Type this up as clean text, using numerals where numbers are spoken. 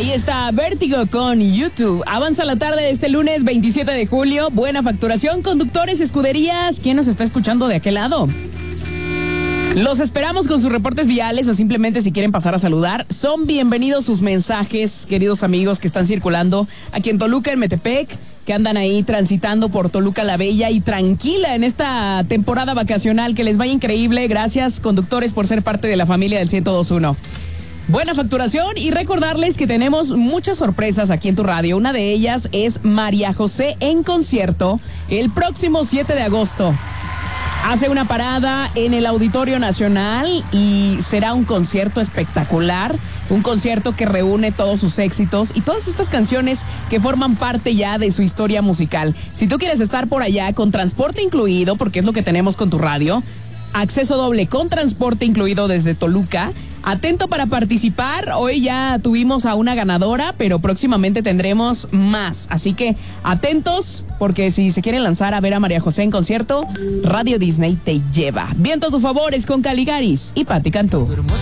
Ahí está Vértigo con YouTube. Avanza la tarde de este lunes 27 de julio. Buena facturación, conductores, escuderías. ¿Quién nos está escuchando de aquel lado? Los esperamos con sus reportes viales o simplemente si quieren pasar a saludar. Son bienvenidos sus mensajes, queridos amigos que están circulando aquí en Toluca, en Metepec, que andan ahí transitando por Toluca la Bella y tranquila en esta temporada vacacional. Que les vaya increíble. Gracias, conductores, por ser parte de la familia del 102.1. Buena facturación y recordarles que tenemos muchas sorpresas aquí en tu radio. Una de ellas es María José en concierto el próximo 7 de agosto. Hace una parada en el Auditorio Nacional y será un concierto espectacular, un concierto que reúne todos sus éxitos y todas estas canciones que forman parte ya de su historia musical. Si tú quieres estar por allá con transporte incluido, porque es lo que tenemos con tu radio, acceso doble con transporte incluido desde Toluca. Atento para participar. Hoy ya tuvimos a una ganadora, pero próximamente tendremos más. Así que atentos, porque si se quieren lanzar a ver a María José en concierto, Radio Disney te lleva. Viento a tu favor es con Caligaris y Patti Cantú.